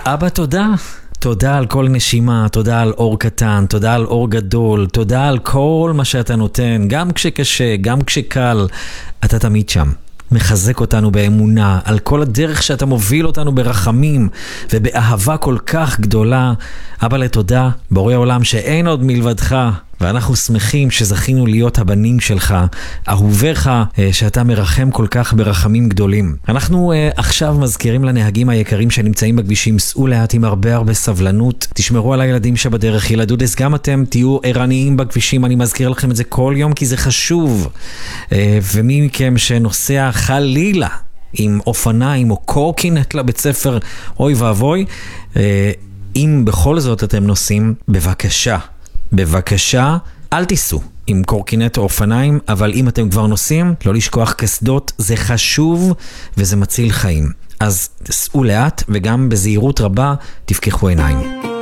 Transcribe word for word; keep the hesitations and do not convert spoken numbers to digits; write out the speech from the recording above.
אבא, תודה. תודה על כל נשימה, תודה על אור קטן, תודה על אור גדול, תודה על כל מה שאתה נותן, גם כשקשה, גם כשקל, אתה תמיד שם. מחזק אותנו באמונה, על כל הדרך שאתה מוביל אותנו ברחמים ובאהבה כל כך גדולה. אבא, לתודה, בורא עולם שאין עוד מלבדך, ואנחנו שמחים שזכינו להיות הבנים שלך, אהוביך, שאתה מרחם כל כך ברחמים גדולים. אנחנו uh, עכשיו מזכירים לנהגים היקרים שנמצאים בכבישים, סעו לאט עם הרבה הרבה סבלנות, תשמרו על הילדים שבדרך, ילדודס, גם אתם תהיו ערניים בכבישים, אני מזכיר לכם את זה כל יום כי זה חשוב. Uh, ומי מכם שנוסע חלילה עם אופניים או קורקינט לבית ספר, אוי ואבוי, uh, אם בכל זאת אתם נוסעים, בבקשה, בבקשה, אל תיסעו עם קורקינט או אופניים, אבל אם אתם כבר נוסעים, לא לשכוח קסדות, זה חשוב וזה מציל חיים. אז סעו לאט וגם בזהירות רבה תפקחו עיניים.